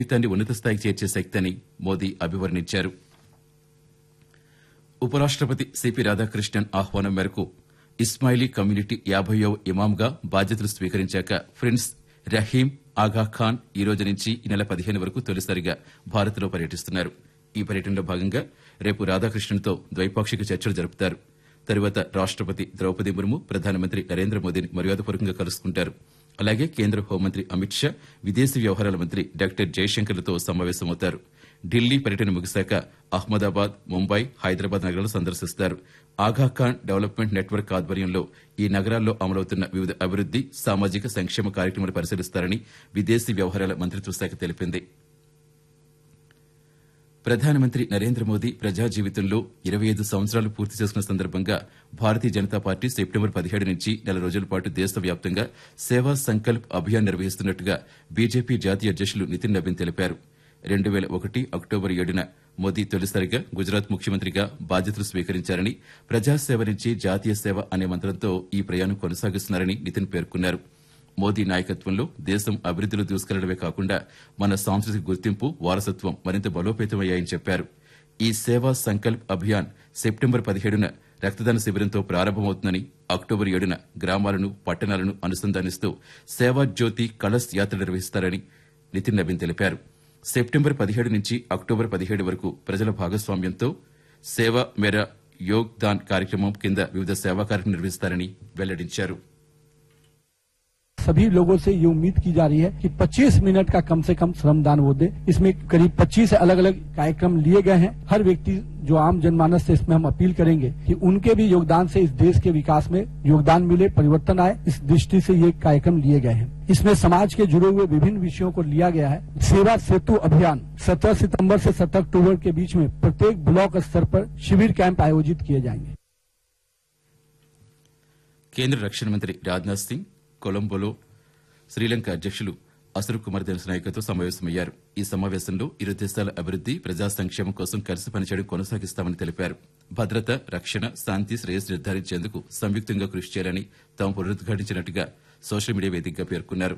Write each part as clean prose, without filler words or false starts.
జీవితాన్ని ఉన్నత స్థాయికి చేర్చే శక్తి అని మోదీ అభివర్ణించారు. ఉపరాష్టపతి సిపి రాధాకృష్ణన్ ఆహ్వానం మేరకు ఇస్మాయిలీ కమ్యూనిటీ 50వ ఇమాంగా బాధ్యతలు స్వీకరించాక ప్రిన్స్ రహీం ఆగా ఖాన్ ఈ రోజు నుంచి ఈ నెల 15 వరకు తొలిసారిగా భారత్లో పర్యటిస్తున్నారు. ఈ పర్యటనలో భాగంగా రేపు రాధాకృష్ణన్తో ద్వైపాక్షిక చర్చలు జరుపుతారు. తరువాత రాష్టపతి ద్రౌపది ముర్ము ప్రధానమంత్రి నరేంద్ర మోదీని మర్యాదపూర్వకంగా కలుసుకుంటారు. అలాగే కేంద్ర హోంమంత్రి అమిత్ షా, విదేశీ వ్యవహారాల మంత్రి డాక్టర్ జయశంకర్లతో సమావేశమవుతారు. ఢిల్లీ పర్యటన ముగిశాక అహ్మదాబాద్, ముంబై, హైదరాబాద్ నగరాలు సందర్శిస్తారు. ఆగాఖాన్ డెవలప్మెంట్ నెట్వర్క్ ఆధ్వర్యంలో ఈ నగరాల్లో అమలవుతున్న వివిధ అభివృద్ది, సామాజిక సంక్షేమ కార్యక్రమాలు పరిశీలిస్తారని విదేశీ వ్యవహారాల మంత్రిత్వ శాఖ తెలిపింది. ప్రధానమంత్రి నరేంద్ర మోదీ ప్రజా జీవితంలో 25 సంవత్సరాలు పూర్తి చేసుకున్న సందర్భంగా భారతీయ జనతా పార్టీ సెప్టెంబర్ 17 నుంచి నెల రోజుల పాటు దేశవ్యాప్తంగా సేవా సంకల్ప్ అభియాన్ నిర్వహిస్తున్నట్టుగా బీజేపీ జాతీయ అధ్యకులు నితిన్ నబీన్ తెలిపారు. 2001 అక్టోబర్ 7న మోదీ తొలిసారిగా గుజరాత్ ముఖ్యమంత్రిగా బాధ్యతలు స్వీకరించారని, ప్రజాసేవ నుంచి జాతీయ సేవ అనే మంత్రంతో ఈ ప్రయాణం కొనసాగిస్తున్నారని నితిన్ పేర్కొన్నారు. మోదీ నాయకత్వంలో దేశం అభివృద్దిలో దూసుకెళ్లడమే కాకుండా మన సాంస్కృతిక గుర్తింపు, వారసత్వం మరింత బలోపేతమయ్యాయని చెప్పారు. ఈ సేవా సంకల్ప్ అభియాన్ సెప్టెంబర్ 17న రక్తదాన శిబిరంతో ప్రారంభమవుతుందని, అక్టోబర్ 7న గ్రామాలను, పట్టణాలను అనుసంధానిస్తూ సేవా జ్యోతి కలశ్ యాత్ర నిర్వహిస్తారని నితిన్ నబీన్ తెలిపారు. సెప్టెంబర్ 17 నుంచి అక్టోబర్ 17 వరకు ప్రజల భాగస్వామ్యంతో సేవా మేరా యోగ్ దాన్ కార్యక్రమం కింద వివిధ సేవా కార్యక్రమం నిర్వహిస్తారని వెల్లడించారు. सभी लोगों से ये उम्मीद की जा रही है कि 25 मिनट का कम से कम श्रमदान वो दे। इसमें करीब 25 अलग अलग कार्यक्रम लिए गए हैं। हर व्यक्ति जो आम जनमानस से इसमें हम अपील करेंगे कि उनके भी योगदान से इस देश के विकास में योगदान मिले, परिवर्तन आए, इस दृष्टि से ये कार्यक्रम लिए गए हैं। इसमें समाज के जुड़े हुए विभिन्न विषयों को लिया गया है। सेवा सेतु अभियान 17 सितंबर से 7 अक्टूबर के बीच में प्रत्येक ब्लॉक स्तर पर शिविर कैंप आयोजित किए जाएंगे। కేంద్ర రక్షణ మంత్రి రాజ్నాథ్ సింగ్ కొలంబోలో శ్రీలంక అధ్యకులు అసురు కుమార్ దినసనాయకతో సమావేశమయ్యారు. ఈ సమావేశంలో ఇరు దేశాల అభివృద్ది, ప్రజా సంక్షేమం కోసం కలిసి పనిచేయడం కొనసాగిస్తామని తెలిపారు. భద్రత, రక్షణ, శాంతి, శ్రేయస్సు నిర్ధారించేందుకు సంయుక్తంగా కృషి చేయాలని తాము పునరుద్ఘాటించినట్టుగా సోషల్ మీడియా వేదికగా పేర్కొన్నారు.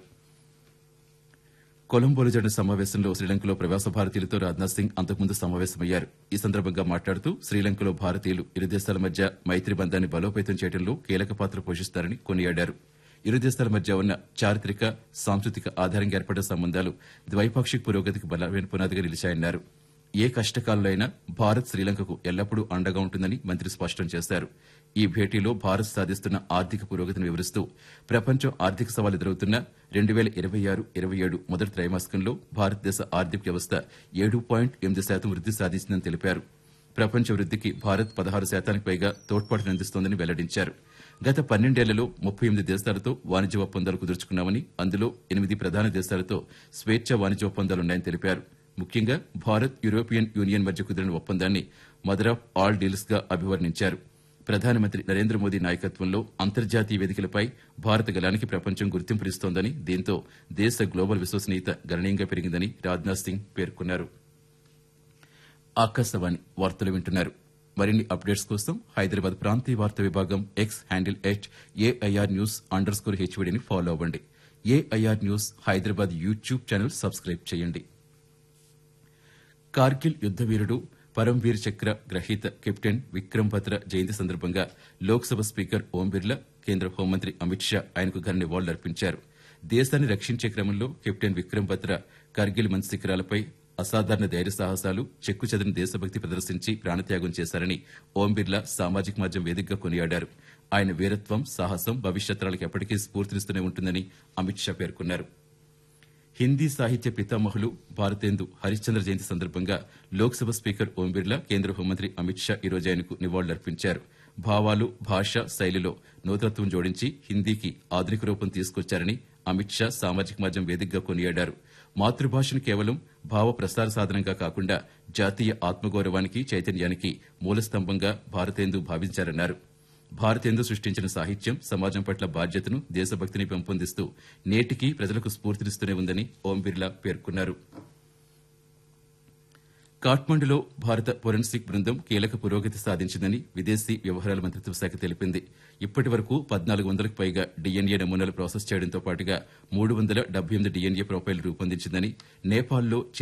కొలంబోలో జరిగిన సమావేశంలో శ్రీలంకలో ప్రవాస భారతీయులతో రాజ్నాథ్ సింగ్ అంతకుముందు సమావేశమయ్యారు. ఈ సందర్భంగా మాట్లాడుతూ శ్రీలంకలో భారతీయులు ఇరు దేశాల మధ్య మైత్రి బంధాన్ని బలోపేతం చేయడంలో కీలక పాత్ర పోషిస్తారని కొనియాడారు. ఇరు దేశాల మధ్య ఉన్న చారిత్రక, సాంస్కృతిక ఆధారంగా ఏర్పడిన సంబంధాలు ద్వైపాక్షిక పురోగతికి బలమైన పునాదిగా నిలిచాయన్నారు. ఏ కష్టకాలంలో అయినా భారత్ శ్రీలంకకు ఎల్లప్పుడూ అండగా ఉంటుందని మంత్రి స్పష్టం చేశారు. ఈ భేటీలో భారత్ సాధిస్తున్న ఆర్థిక పురోగతిని వివరిస్తూ ప్రపంచం ఆర్థిక సవాలు ఎదురవుతున్న 2026-27 మొదటి త్రైమాసికంలో భారతదేశ ఆర్థిక వ్యవస్థ 7.8% వృద్ది సాధించిందని తెలిపారు. ప్రపంచ వృద్దికి భారత్ 16% పైగా తోడ్పాటునందిస్తోందని వెల్లడించారు. గత 12 ఏళ్లలో 38 దేశాలతో వాణిజ్య ఒప్పందాలు కుదుర్చుకున్నామని, అందులో 8 ప్రధాన దేశాలతో స్వేచ్ఛా వాణిజ్య ఒప్పందాలున్నాయని తెలిపారు. ముఖ్యంగా భారత్, యూరోపియన్ యూనియన్ మధ్య కుదిరిన ఒప్పందాన్ని మదర్ ఆఫ్ ఆల్ డీల్స్ గా అభివర్ణించారు. ప్రధానమంత్రి నరేంద్ర మోదీ నాయకత్వంలో అంతర్జాతీయ వేదికలపై భారత గళానికి ప్రపంచం గుర్తింపునిస్తోందని, దీంతో దేశ గ్లోబల్ విశ్వసనీయత గణనీయంగా పెరిగిందని రాజ్నాథ్ సింగ్ పేర్కొన్నారు. ఆకాశవాణి వార్తలు వింటున్నారు. మరిన్ని అప్డేట్స్ కోసం హైదరాబాద్ ప్రాంతీయ వార్తా విభాగం ఎక్స్ హ్యాండిల్ @AIRnews_HVDని ఫాలో అవ్వండి. AIR news Hyderabad YouTube channel subscribe చేయండి. కార్గిల్ యుద్ద వీరుడు, పరమ్వీర్ చక్ర గ్రహీత కెప్టెన్ విక్రమ్ బత్రా జయంతి సందర్భంగా లోక్సభ స్పీకర్ ఓం బిర్లా, కేంద్ర హోంమంత్రి అమిత్ షా ఆయనకు ఘన నివాళులర్పించారు. దేశాన్ని రక్షించే క్రమంలో కెప్టెన్ విక్రమ్ బత్రా కార్గిల్ మంచి శిఖరాలపై అసాధారణ ధైర్య సాహసాలు, చెక్కుచెదరిన దేశభక్తి ప్రదర్శించి ప్రాణత్యాగం చేశారని ఓం బిర్లా సామాజిక మాధ్యమం వేదికగా కొనియాడారు. ఆయన వీరత్వం, సాహసం భవిష్యత్ తరాలకు ఎప్పటికీ స్ఫూర్తినిస్తూనే ఉంటుందని అమిత్ షా పేర్కొన్నారు. హిందీ సాహిత్య పితామహులు భారతేందు హరిశ్చంద్ర జయంతి సందర్భంగా లోక్సభ స్పీకర్ ఓం బిర్లా, కేంద్ర హోంమంత్రి అమిత్ షా ఈ రోజు ఆయనకు నివాళులర్పించారు. భావాలు, భాష, శైలిలో నూతనత్వం జోడించి హిందీకి ఆధునిక రూపం తీసుకొచ్చారని అమిత్ షా సామాజిక మాధ్యమం వేదికగా కొనియాడారు. మాతృభాషను కేవలం భావ ప్రసార సాధనంగా కాకుండా జాతీయ ఆత్మగౌరవానికి, చైతన్యానికి మూలస్తంభంగా భారతేందు భావించారన్నారు. భారతేందు సృష్టించిన సాహిత్యం సమాజం పట్ల బాధ్యతను, దేశభక్తిని పెంపొందిస్తూ నేటికీ ప్రజలకు స్ఫూర్తినిస్తూనే ఉందని ఓం బిర్లా పేర్కొన్నారు. కాఠ్మండులో భారత ఫోరెన్సిక్ బృందం కీలక పురోగతి సాధించిందని విదేశీ వ్యవహారాల మంత్రిత్వ శాఖ తెలిపింది. ఇప్పటి వరకు 1,400కు పైగా డీఎన్ఏ నమూనాలు ప్రాసెస్ చేయడంతో పాటుగా 378 డీఎన్ఏ ప్రొఫైల్ రూపొందించిందని, నేపాల్లో